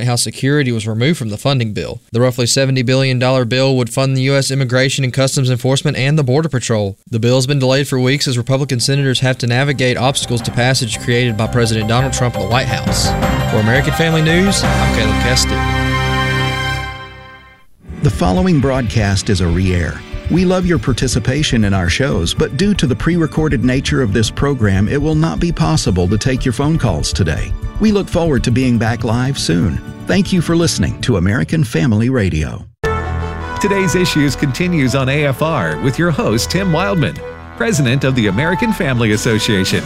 White House security was removed from the funding bill. The roughly $70 billion bill would fund the U.S. Immigration and Customs Enforcement and the Border Patrol. The bill has been delayed for weeks as Republican senators have to navigate obstacles to passage created by President Donald Trump in the White House. For American Family News, I'm Caleb Keston. The following broadcast is a re-air. We love your participation in our shows, but due to the pre-recorded nature of this program, it will not be possible to take your phone calls today. We look forward to being back live soon. Thank you for listening to American Family Radio. Today's Issues continues on AFR with your host, Tim Wildman, President of the American Family Association.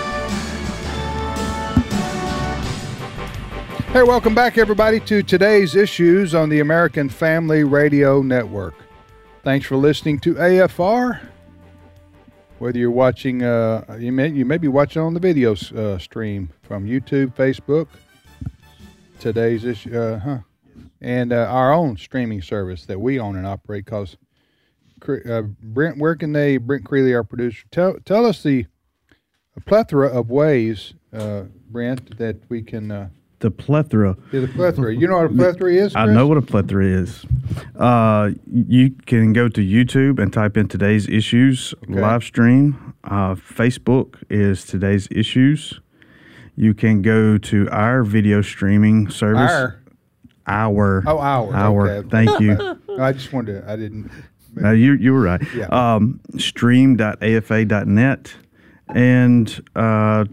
Hey, welcome back, everybody, to Today's Issues on the American Family Radio Network. Thanks for listening to AFR. Whether you're watching, you may be watching on the video stream from YouTube, Facebook, Today's Issue, and our own streaming service that we own and operate. Because Brent, Brent Creeley, our producer, tell us a plethora of ways, Brent, that we can. The plethora. Yeah, the plethora. You know what a plethora is, Chris? I know what a plethora is. You can go to YouTube and type in Today's Issues live stream. Facebook is Today's Issues. You can go to our video streaming service. Our. Okay. Thank you. I just wanted to, I didn't. You were right. Yeah. Stream.afa.net and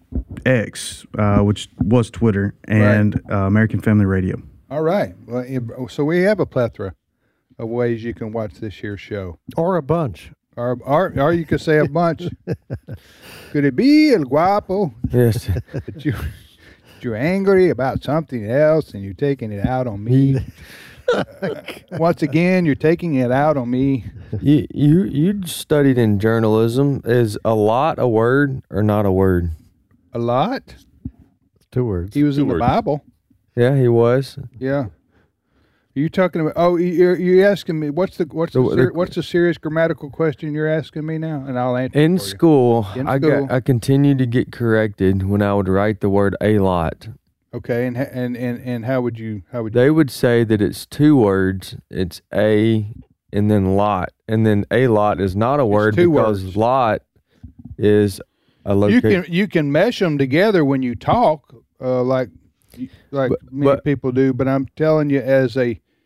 X, which was Twitter, and American Family Radio. All right. Well, so we have a plethora of ways you can watch this here show. Or a bunch. Or you could say a bunch. Could it be El Guapo? Yes. that you're angry about something else and you're taking it out on me. Once again, you're taking it out on me. You studied in journalism. Is a lot a word or not a word? A lot? 2 words. He was in the Bible. Yeah, he was. Yeah. Are you talking about? Oh, you're asking me what's the serious grammatical question you're asking me now, and I'll answer. In school, I continued to get corrected when I would write the word a lot. Okay, and how would you? They would say that it's 2 words. It's a and then lot, and then a lot is not a word because words. Lot is. You can mesh them together when you talk, like many people do. But I'm telling you, as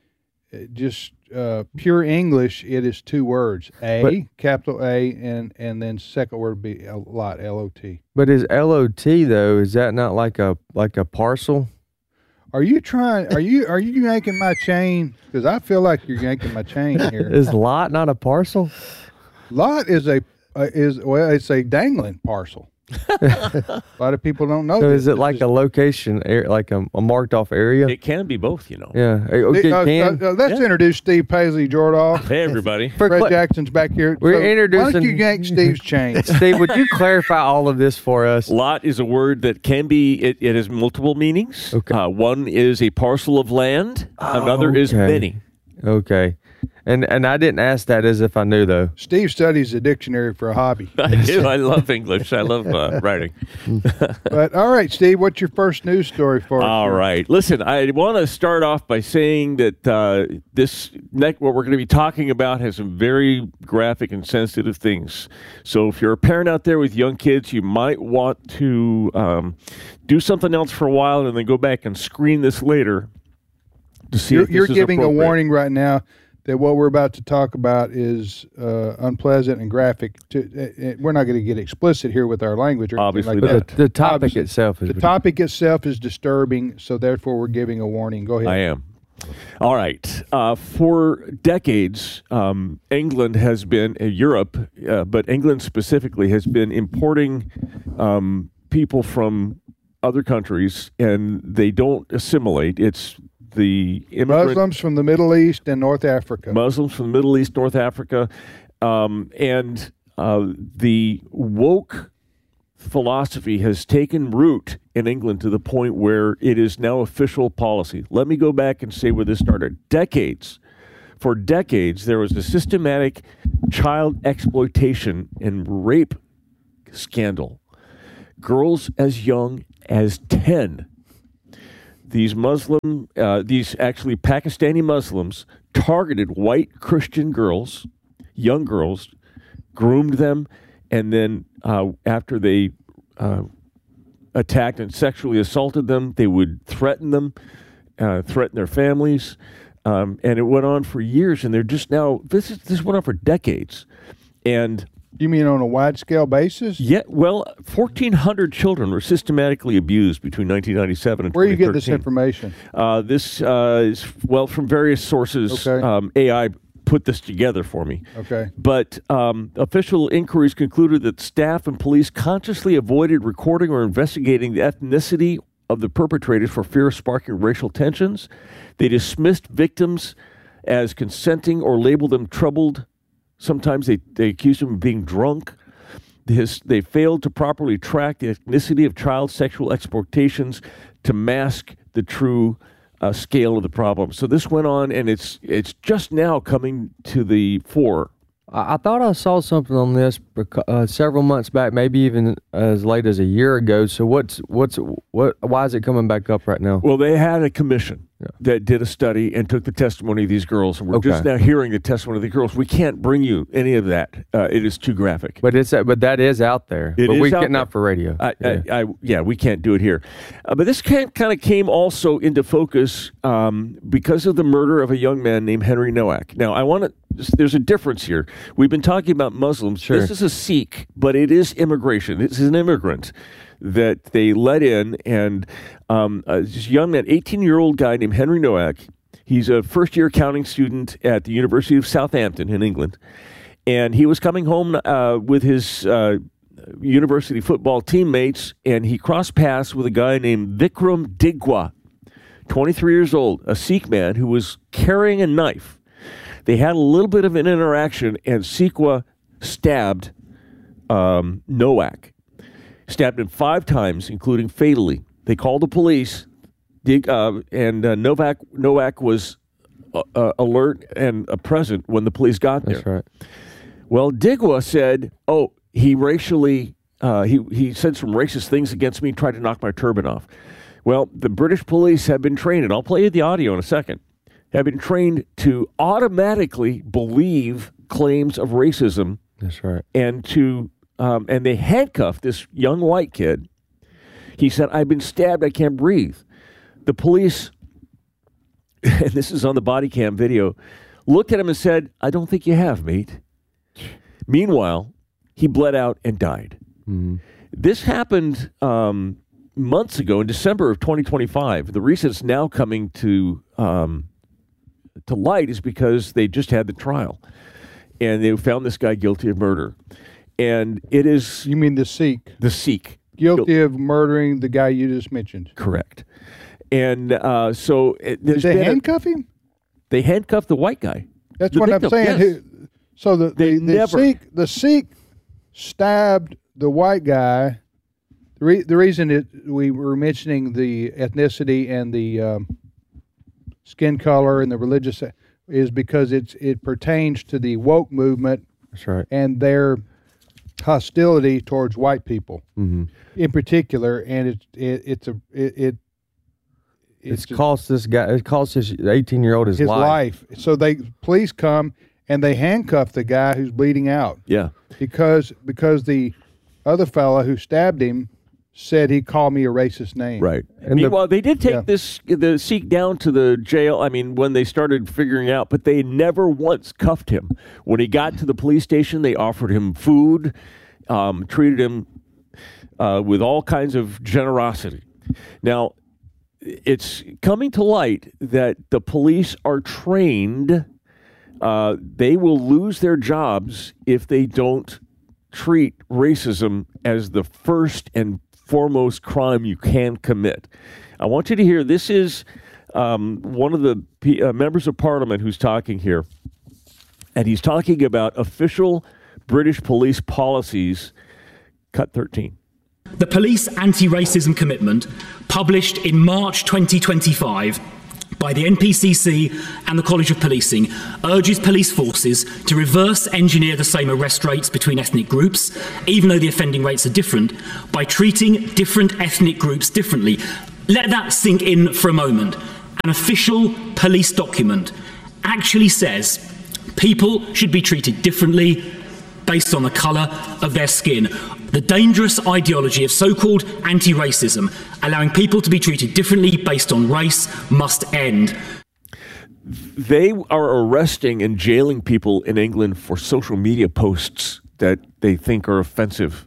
pure English, it is 2 words: capital A, and then second word would be lot, L-O-T. But is L-O-T though? Is that not like a parcel? Are you yanking my chain? Because I feel like you're yanking my chain here. Is lot not a parcel? Lot is it's a dangling parcel. A lot of people don't know. So is it like a location, like a marked off area? It can be both, you know. Yeah. Let's introduce Steve Paisley Jordahl. Hey, everybody. Fred Jackson's back here. We're introducing. Why don't you yank Steve's chain? Steve, would you clarify all of this for us? Lot is a word that can be. It has multiple meanings. Okay. One is a parcel of land. Another is many. Okay. And I didn't ask that as if I knew, though. Steve studies the dictionary for a hobby. I do. I love English. I love writing. But all right, Steve, what's your first news story for us? All right. Listen, I want to start off by saying that what we're going to be talking about has some very graphic and sensitive things. So if you're a parent out there with young kids, you might want to do something else for a while and then go back and screen this later to see if this You're is giving appropriate. a warning right now that what we're about to talk about is unpleasant and graphic. We're not going to get explicit here with our language. Obviously, like the topic itself is the topic itself is disturbing. So therefore, we're giving a warning. Go ahead. I am. All right. For decades, England has been Europe, but England specifically has been importing people from other countries, and they don't assimilate. It's the Muslims from the Middle East and North Africa. Muslims from the Middle East, North Africa, and the woke philosophy has taken root in England to the point where it is now official policy. Let me go back and say where this started. For decades, there was a systematic child exploitation and rape scandal. Girls as young as 10. these actually Pakistani Muslims targeted white Christian girls, young girls, groomed them, and then after they attacked and sexually assaulted them, they would threaten them, threaten their families, and it went on for years. And they're just now this went on for decades, and. You mean on a wide-scale basis? Yeah, well, 1,400 children were systematically abused between 1997 and 2013. Where do you get this information? This is, from various sources. Okay. AI put this together for me. Okay. But official inquiries concluded that staff and police consciously avoided recording or investigating the ethnicity of the perpetrators for fear of sparking racial tensions. They dismissed victims as consenting or labeled them troubled. Sometimes they accused him of being drunk. They failed to properly track the ethnicity of child sexual exploitations to mask the true scale of the problem. So this went on, and it's just now coming to the fore. I thought I saw something on this several months back, maybe even as late as a year ago. So why is it coming back up right now? Well, they had a commission that did a study and took the testimony of these girls. And we're just now hearing the testimony of the girls. We can't bring you any of that. It is too graphic. But that is out there. But we can't, not for radio. We can't do it here. But this kind of came also into focus because of the murder of a young man named Henry Nowak. Now, there's a difference here. We've been talking about Muslims. Sure. This is a Sikh, but it is immigration. This is an immigrant that they let in, and this young man, 18-year-old guy named Henry Nowak, he's a first-year accounting student at the University of Southampton in England, and he was coming home with his university football teammates, and he crossed paths with a guy named Vikram Digwa, 23 years old, a Sikh man who was carrying a knife. They had a little bit of an interaction, and Sikwa stabbed Nowak. Stabbed him 5 times, including fatally. They called the police, and Nowak was alert and present when the police got there. That's right. Well, Digwa said, he racially, he said some racist things against me and tried to knock my turban off. Well, the British police have been trained, and I'll play you the audio in a second, have been trained to automatically believe claims of racism. That's right. And and they handcuffed this young white kid. He said, I've been stabbed, I can't breathe. The police, and this is on the body cam video, looked at him and said, I don't think you have, mate. Meanwhile, he bled out and died. Mm-hmm. This happened months ago in December of 2025. The reason it's now coming to light is because they just had the trial, and they found this guy guilty of murder. And it is... You mean the Sikh? The Sikh. Guilty of murdering the guy you just mentioned. Correct. And so... Did they handcuff him? They handcuffed the white guy. That's what I'm saying. Yes. So the Sikh stabbed the white guy. The reason we were mentioning the ethnicity and the skin color and the religious is because it pertains to the woke movement. That's right. And their hostility towards white people, mm-hmm. in particular, and it's cost this guy. It cost this 18-year-old his life. So police come and they handcuff the guy who's bleeding out. Yeah, because the other fella who stabbed him said he called me a racist name. Right. And meanwhile, they did take the Sikh down to the jail. I mean, when they started figuring out, but they never once cuffed him. When he got to the police station, they offered him food, treated him with all kinds of generosity. Now, it's coming to light that the police are trained. They will lose their jobs if they don't treat racism as the first and foremost crime you can commit. I want you to hear, this is one of the members of Parliament who's talking here, and he's talking about official British police policies. Cut 13. The Police Anti-Racism Commitment, published in March 2025 by the NPCC and the College of Policing, urges police forces to reverse engineer the same arrest rates between ethnic groups, even though the offending rates are different, by treating different ethnic groups differently. Let that sink in for a moment. An official police document actually says people should be treated differently based on the colour of their skin. The dangerous ideology of so-called anti-racism, allowing people to be treated differently based on race, must end. They are arresting and jailing people in England for social media posts that they think are offensive.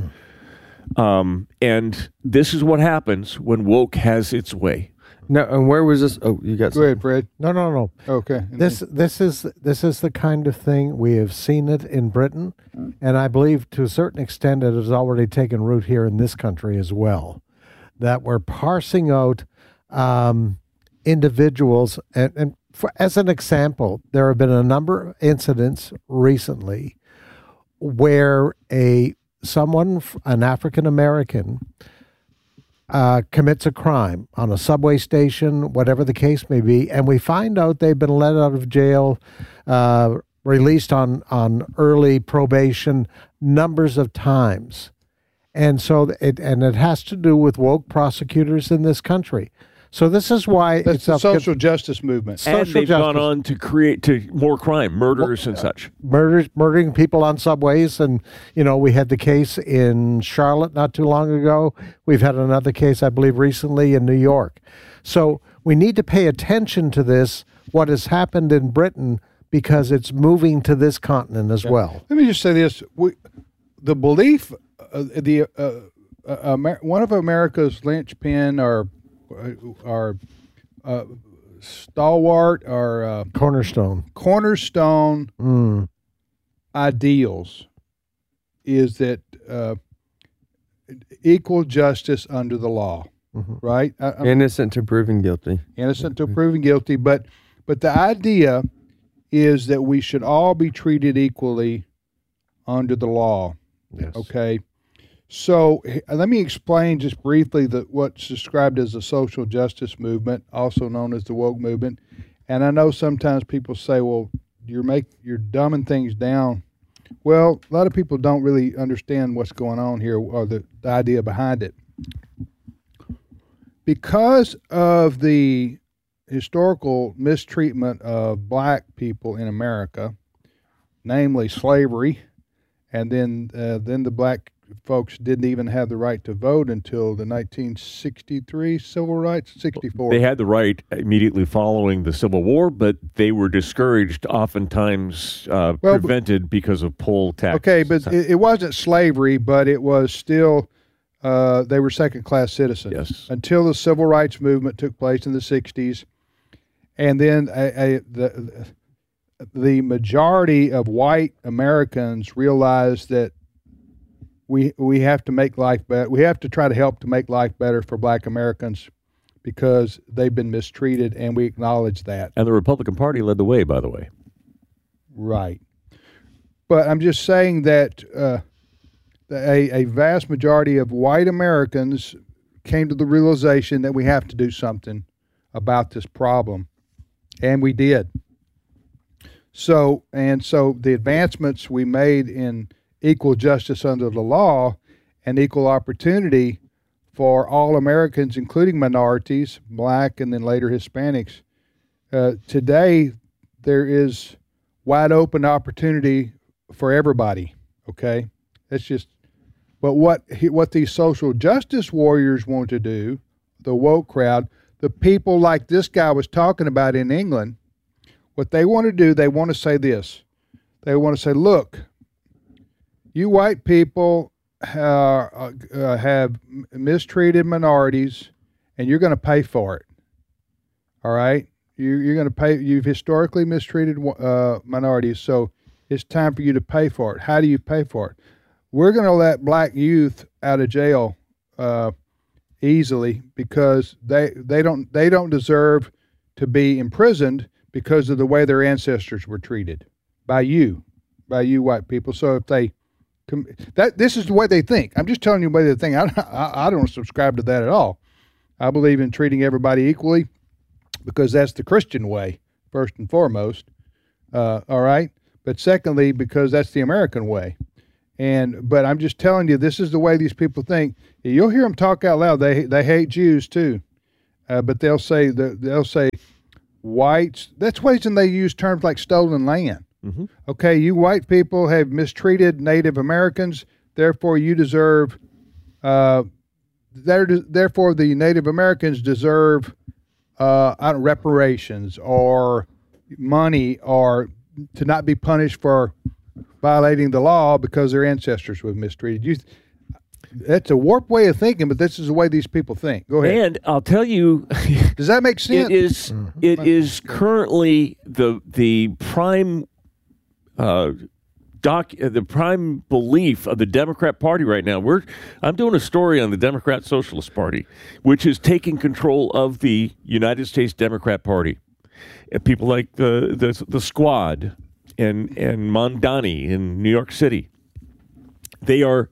And this is what happens when woke has its way. No, and where was this? Oh, you got. Go ahead, Fred. No. Okay. This is the kind of thing we have seen it in Britain, and I believe to a certain extent it has already taken root here in this country as well. That we're parsing out individuals, and as an example, there have been a number of incidents recently where an African American, commits a crime on a subway station, whatever the case may be, and we find out they've been let out of jail, released on early probation numbers of times. And so it has to do with woke prosecutors in this country. So this is why it's the social justice movement. And they've gone on to create more crime, murders and such. Murdering people on subways. And, we had the case in Charlotte not too long ago. We've had another case, I believe, recently in New York. So we need to pay attention to this, what has happened in Britain, because it's moving to this continent as well. Let me just say this. The belief, one of America's linchpin or stalwart or cornerstone ideals is that equal justice under the law, right? Innocent to proven guilty. Innocent to proven guilty, but the idea is that we should all be treated equally under the law. Yes. Okay. So let me explain just briefly what's described as the social justice movement, also known as the woke movement. And I know sometimes people say, "Well, you're dumbing things down." Well, a lot of people don't really understand what's going on here or the idea behind it. Because of the historical mistreatment of black people in America, namely slavery, and then the black folks didn't even have the right to vote until the 1963 civil rights, 64. They had the right immediately following the Civil War, but they were discouraged, oftentimes prevented because of poll taxes. Okay, but it wasn't slavery, but it was still, they were second-class citizens. Yes. Until the civil rights movement took place in the 60s. And then the majority of white Americans realized that we have to make life better. We have to try to help to make life better for black Americans because they've been mistreated, and we acknowledge that. And the Republican Party led the way, by the way. Right. But I'm just saying that a vast majority of white Americans came to the realization that we have to do something about this problem, and we did. So the advancements we made in equal justice under the law and equal opportunity for all Americans, including minorities, black and then later Hispanics, today there is wide open opportunity for everybody. Okay, that's just. But what these social justice warriors want to do, the woke crowd, the people like this guy was talking about in England, what they want to do, they want to say this. They want to say, look, you white people have mistreated minorities, and you're going to pay for it. All right? You're going to pay. You've historically mistreated minorities, so it's time for you to pay for it. How do you pay for it? We're going to let black youth out of jail easily because they don't deserve to be imprisoned because of the way their ancestors were treated by you white people. So if this is the way they think. I'm just telling you the way they think. I don't subscribe to that at all. I believe in treating everybody equally because that's the Christian way, first and foremost. All right? But secondly, because that's the American way. But I'm just telling you, this is the way these people think. You'll hear them talk out loud. They hate Jews too. but they'll say whites. That's the reason they use terms like stolen land. Mm-hmm. Okay, you white people have mistreated Native Americans, therefore you deserve. Therefore, the Native Americans deserve reparations or money, or to not be punished for violating the law because their ancestors were mistreated. That's a warped way of thinking, but this is the way these people think. Go ahead. And I'll tell you, does that make sense? It is currently the prime the prime belief of the Democrat Party right now. I'm doing a story on the Democrat Socialist Party, which is taking control of the United States Democrat Party. And people like the Squad and Mondani in New York City, they are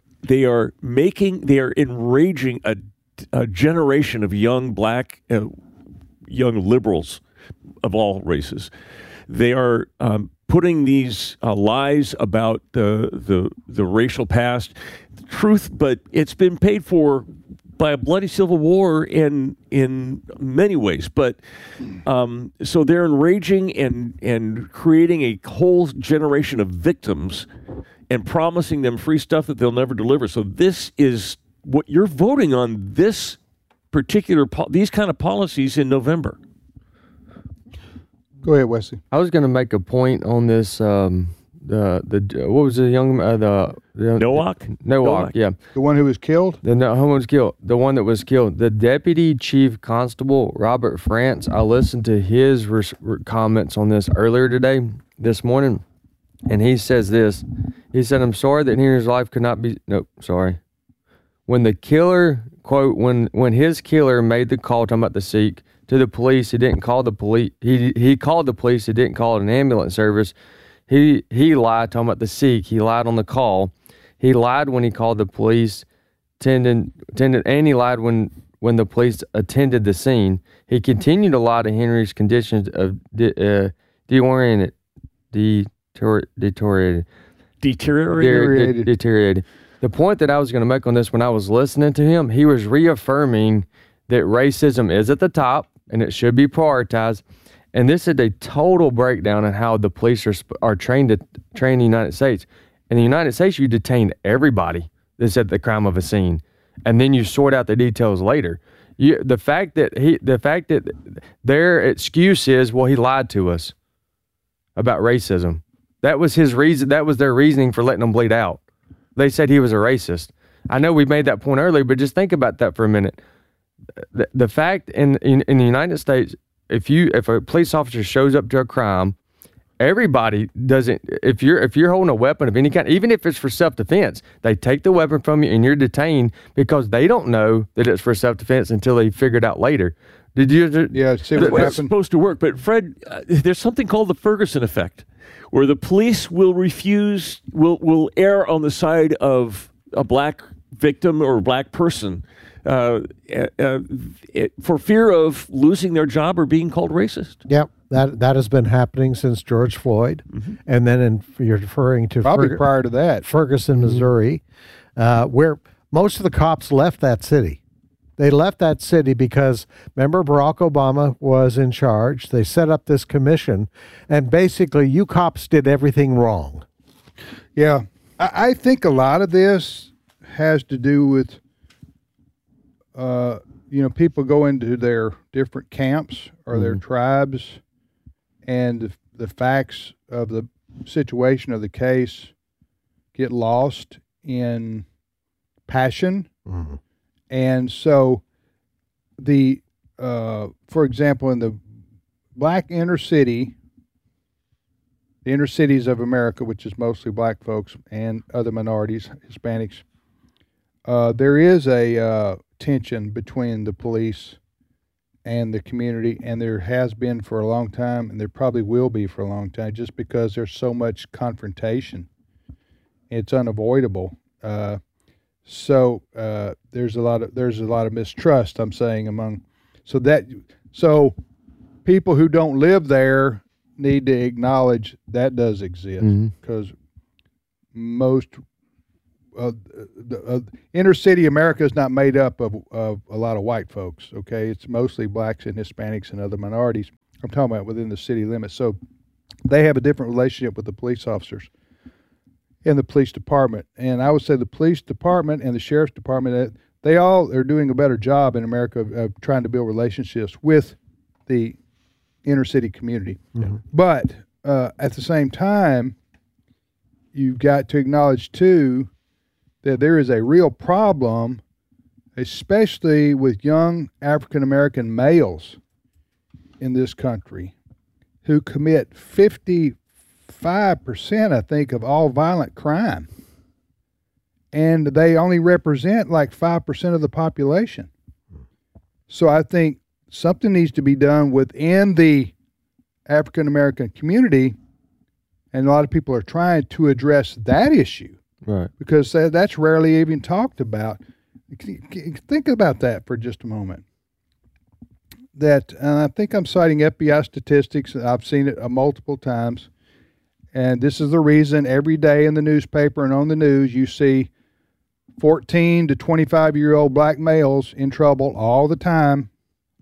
enraging a generation of young black, young liberals of all races. They are putting these lies about the racial past, the truth, but it's been paid for by a bloody civil war in many ways. But so they're enraging and creating a whole generation of victims and promising them free stuff that they'll never deliver. So this is what you're voting on, this particular these kind of policies in November. Go ahead, Wesley. I was going to make a point on this. What was the young Nowak? Yeah, the one who was killed. The one was killed. The one that was killed. The Deputy Chief Constable Robert France. I listened to his comments on this earlier this morning, and he says this. He said, "I'm sorry that Henry's life could not be." Nope, sorry. When the killer quote when his killer made the call talking about the Sikh to the police, he didn't call the police. He called the police. He didn't call an ambulance service. He lied talking about the Sikh. He lied on the call. He lied when he called the police. And he lied when the police attended the scene. He continued to lie to Henry's conditions of deteriorated. The point that I was going to make on this when I was listening to him, he was reaffirming that racism is at the top and it should be prioritized. And this is a total breakdown in how the police are trained in the United States. In the United States, you detain everybody that's at the crime of a scene, and then you sort out the details later. The fact that their excuse is, well, he lied to us about racism. That was his reason. That was their reasoning for letting him bleed out. They said he was a racist. I know we made that point earlier, but just think about that for a minute. The fact in the United States, if a police officer shows up to a crime, everybody doesn't. If you're holding a weapon of any kind, even if it's for self-defense, they take the weapon from you and you're detained because they don't know that it's for self-defense until they figure it out later. Did you? Yeah, see what happened. It's supposed to work, but Fred, there's something called the Ferguson effect, where the police will err on the side of a black victim or a black person for fear of losing their job or being called racist. Yep, that has been happening since George Floyd, and then you're referring to probably prior to that, Ferguson, Missouri, where most of the cops left that city. They left that city because, remember, Barack Obama was in charge. They set up this commission, and basically, you cops did everything wrong. Yeah, I think a lot of this has to do with, people go into their different camps or their tribes, and the facts of the situation of the case get lost in passion. Mm-hmm. And so for example, in the black inner city, the inner cities of America, which is mostly black folks and other minorities, Hispanics, there is a tension between the police and the community, and there has been for a long time, and there probably will be for a long time, just because there's so much confrontation. It's unavoidable. So there's a lot of mistrust, I'm saying, so people who don't live there need to acknowledge that does exist, because most inner city America is not made up of a lot of white folks. Okay, it's mostly blacks and Hispanics and other minorities. I'm talking about within the city limits. So they have a different relationship with the police officers in the police department. And I would say the police department and the sheriff's department, they all are doing a better job in America of trying to build relationships with the inner city community. Mm-hmm. But at the same time, you've got to acknowledge, too, that there is a real problem, especially with young African-American males in this country who commit 55%, I think, of all violent crime. And they only represent like 5% of the population. So I think something needs to be done within the African-American community, and a lot of people are trying to address that issue. Right. Because that's rarely even talked about. Think about that for just a moment. And I think I'm citing FBI statistics. I've seen it multiple times. And this is the reason every day in the newspaper and on the news you see 14 to 25-year-old black males in trouble all the time,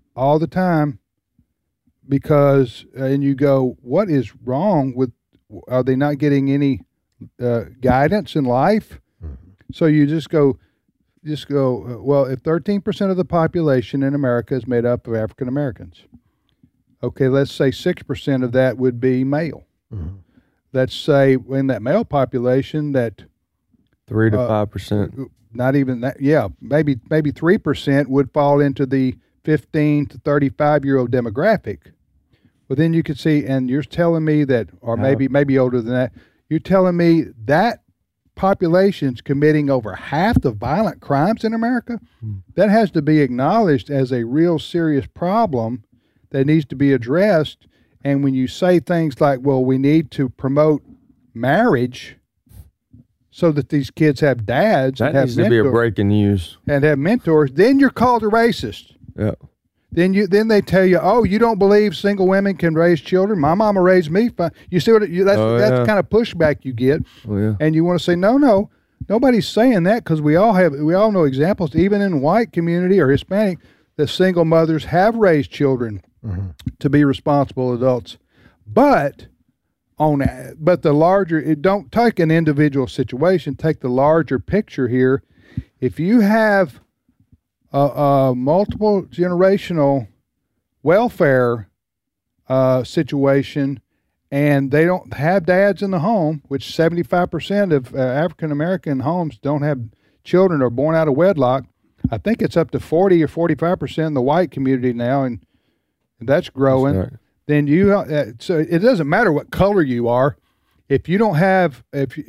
because, and you go, what is wrong with, are they not getting any guidance in life? Mm-hmm. So you just go, well, if 13% of the population in America is made up of African Americans, okay, let's say 6% of that would be male. Mm-hmm. Let's say in that male population that 3 to 5%, not even that, yeah, maybe 3% would fall into the 15 to 35-year-old demographic. Well, then you could see, and you're telling me that, or maybe older than that, you're telling me that population's committing over half the violent crimes in America? That has to be acknowledged as a real serious problem that needs to be addressed. And when you say things like, well, we need to promote marriage so that these kids have dads, that needs to be a breaking news, and have mentors, then you're called a racist. Yeah. Then they tell you, oh, you don't believe single women can raise children? My mama raised me. You see that's the kind of pushback you get. Oh, yeah. And you want to say, no, nobody's saying that, because we all know examples, even in white community or Hispanic, that single mothers have raised children to be responsible adults. But the larger, don't take an individual situation, take the larger picture here. If you have a multiple generational welfare situation, and they don't have dads in the home, which 75% of African American homes don't have children or born out of wedlock. I think it's up to 40 or 45% in the white community now, and that's growing. That's right. Then so it doesn't matter what color you are, if you don't have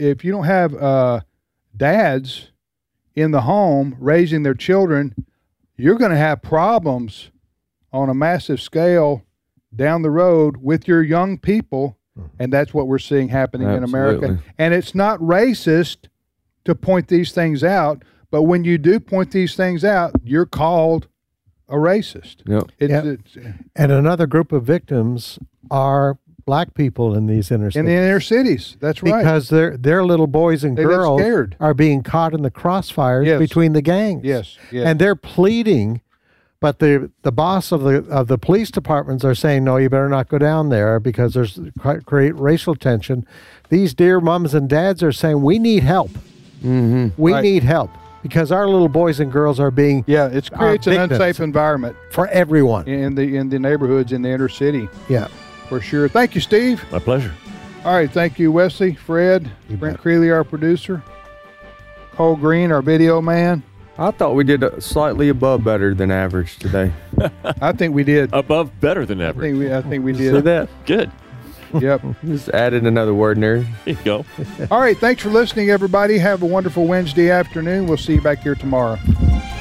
dads in the home raising their children, you're going to have problems on a massive scale down the road with your young people, and that's what we're seeing happening in America. And it's not racist to point these things out, but when you do point these things out, you're called a racist. Yep. And another group of victims are black people in these inner cities. In the inner cities, that's right. Because their little boys and girls are being caught in the crossfires between the gangs. Yes. And they're pleading, but the boss of the police departments are saying, no, you better not go down there because there's great racial tension. These dear moms and dads are saying, we need help. Mm-hmm. We need help. Because our little boys and girls are being it creates an unsafe environment for everyone in the neighborhoods in the inner city. Yeah, for sure. Thank you, Steve. My pleasure. All right, thank you, Wesley, Fred, Brent Creeley, our producer, Cole Green, our video man. I thought we did slightly above better than average today. I think we did above better than average. I think we did. See that? Good. Yep. Just added another word in there. There you go. All right. Thanks for listening, everybody. Have a wonderful Wednesday afternoon. We'll see you back here tomorrow.